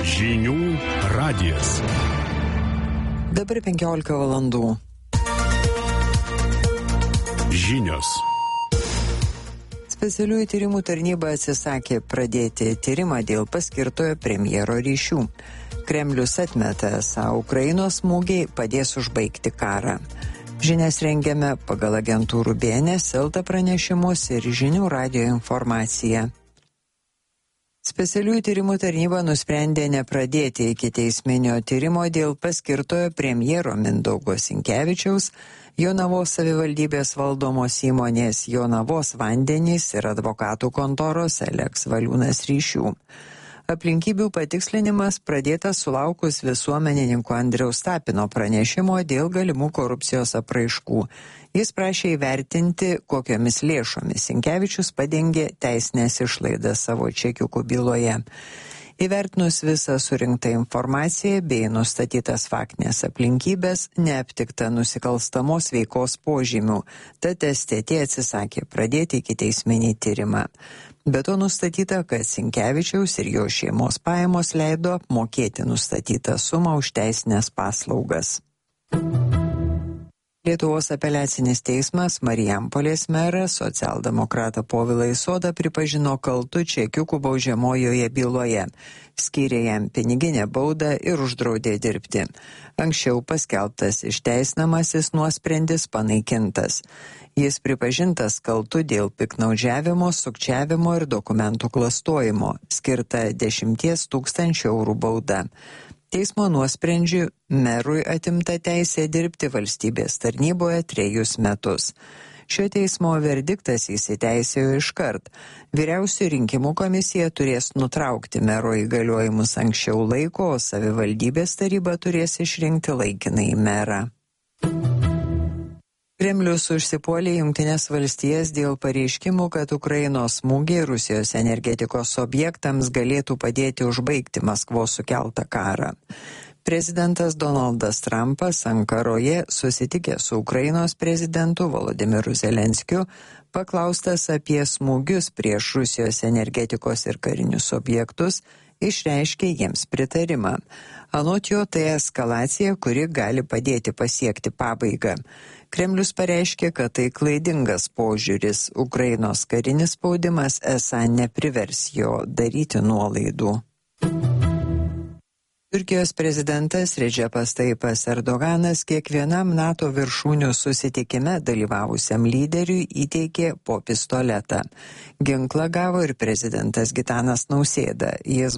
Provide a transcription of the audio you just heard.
Žinių radijas. Dabar 15 valandų. Žinios. Specialiųjų tyrimų tarnyba atsisakė pradėti tyrimą dėl paskirtojo premjero ryšių. Kremlius atmeta, esą Ukrainos smūgiai padės užbaigti karą. Žinias rengiame pagal agentūrų BNS, Elta pranešimus ir Žinių radijo informaciją. Specialiųjų tyrimų tarnyba nusprendė nepradėti ikiteisminio tyrimo dėl paskirtojo premjero Mindaugo Sinkevičiaus, Jonavos savivaldybės valdomos įmonės Jonavos vandenys ir advokatų kontoros Eleks Valiūnas ryšių. Aplinkybių patikslinimas pradėtas sulaukus visuomenininko Andriaus Tapino pranešimo dėl galimų korupcijos apraiškų. Jis prašė įvertinti, kokiomis lėšomis Sinkevičius padengė teisinės išlaidas savo čekiukų byloje. Įvertinus visą surinktą informaciją bei nustatytas faktinės aplinkybės, neaptikta nusikalstamos veikos požymių, tad STT atsisakė pradėti ikiteisminį tyrimą. Be to nustatyta, kad Sinkevičiaus ir jo šeimos pajamos leido apmokėti nustatytą sumą už teisinės paslaugas. Lietuvos apeliacinis teismas Marijampolės merą socialdemokratą Povilą Isodą pripažino kaltu čekiukų baudžiamojoje byloje, skyrė jam piniginę baudą ir uždraudė dirbti. Anksčiau paskelbtas išteisinamasis nuosprendis panaikintas. Jis pripažintas kaltu dėl piktnaudžiavimo, sukčiavimo ir dokumentų klastojimo, skirta 10 000 eurų bauda. Teismo nuosprendžiu merui atimta teisė dirbti valstybės tarnyboje 3 metus. Šio teismo verdiktas įsiteisėjo iškart. Vyriausioji rinkimų komisija turės nutraukti mero įgaliojimus anksčiau laiko, o savivaldybės taryba turės išrinkti laikinąjį merą. Kremlius užsipuolė Jungtines valstijas dėl pareiškimų, kad Ukrainos smūgiai Rusijos energetikos objektams galėtų padėti užbaigti Maskvos sukeltą karą. Prezidentas Donaldas Trumpas Ankaroje susitikė su Ukrainos prezidentu Volodymyru Zelenskiu, paklaustas apie smūgius prieš Rusijos energetikos ir karinius objektus, išreiškė jiems pritarimą. Anot jo, tai eskalacija, kuri gali padėti pasiekti pabaigą. Kremlius pareiškė, kad tai klaidingas požiūris. Ukrainos karinis spaudimas esą neprivers jo daryti nuolaidų. Turkijos prezidentas Redžepas Tayyipas Erdoganas kiekvienam NATO viršūnių susitikime dalyvavusiam lyderiui įteikė po pistoletą. Ginklą gavo ir prezidentas Gitanas Nausėda. Jis